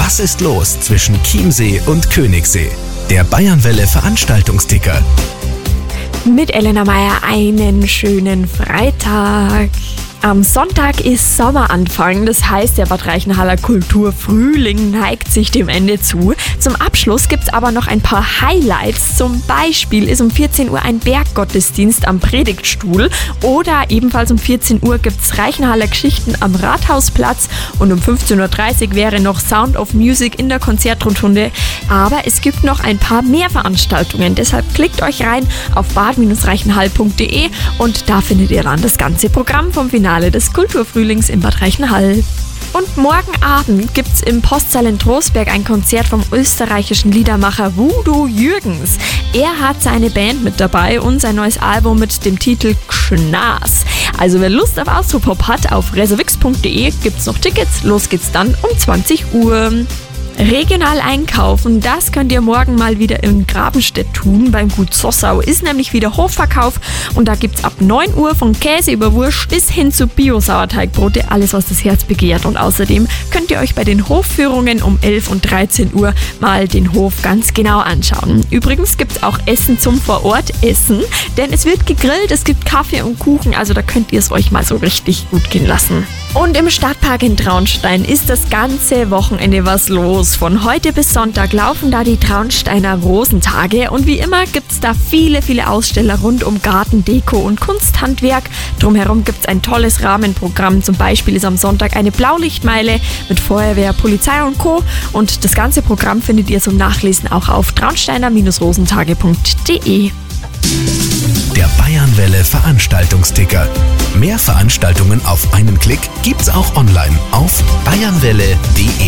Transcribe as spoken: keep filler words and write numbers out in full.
Was ist los zwischen Chiemsee und Königssee? Der Bayernwelle Veranstaltungsticker. Mit Elena Meier einen schönen Freitag. Am Sonntag ist Sommeranfang, das heißt, der Bad Reichenhaller Kulturfrühling neigt sich dem Ende zu. Zum Abschluss gibt es aber noch ein paar Highlights. Zum Beispiel ist um vierzehn Uhr ein Berggottesdienst am Predigtstuhl oder ebenfalls um vierzehn Uhr gibt es Reichenhaller Geschichten am Rathausplatz und um fünfzehn Uhr dreißig wäre noch Sound of Music in der Konzertrundtunde. Aber es gibt noch ein paar mehr Veranstaltungen, deshalb klickt euch rein auf bad reichenhall punkt de und da findet ihr dann das ganze Programm vom Finale des Kulturfrühlings in Bad Reichenhall. Und morgen Abend gibt's im Postsaal in Trostberg ein Konzert vom österreichischen Liedermacher Voodoo Jürgens. Er hat seine Band mit dabei und sein neues Album mit dem Titel Gschnaß. Also wer Lust auf Austropop hat, auf reservix punkt de gibt's noch Tickets. Los geht's dann um zwanzig Uhr. Regional einkaufen, das könnt ihr morgen mal wieder in Grabenstedt tun. Beim Gut Zossau ist nämlich wieder Hofverkauf und da gibt's ab neun Uhr von Käse über Wurst bis hin zu Bio-Sauerteigbrote, alles was das Herz begehrt. Und außerdem könnt ihr euch bei den Hofführungen um elf und dreizehn Uhr mal den Hof ganz genau anschauen. Übrigens gibt's auch Essen zum Vorort-Essen, denn es wird gegrillt, es gibt Kaffee und Kuchen, also da könnt ihr es euch mal so richtig gut gehen lassen. Und im Stadtpark in Traunstein ist das ganze Wochenende was los. Von heute bis Sonntag laufen da die Traunsteiner Rosentage und wie immer gibt's da viele, viele Aussteller rund um Garten, Deko und Kunsthandwerk. Drumherum gibt's ein tolles Rahmenprogramm. Zum Beispiel ist am Sonntag eine Blaulichtmeile mit Feuerwehr, Polizei und Co. Und das ganze Programm findet ihr zum Nachlesen auch auf traunsteiner rosentage punkt de. Der Bayernwelle Veranstaltungsticker. Mehr Veranstaltungen auf einen Klick gibt's auch online auf bayernwelle punkt de.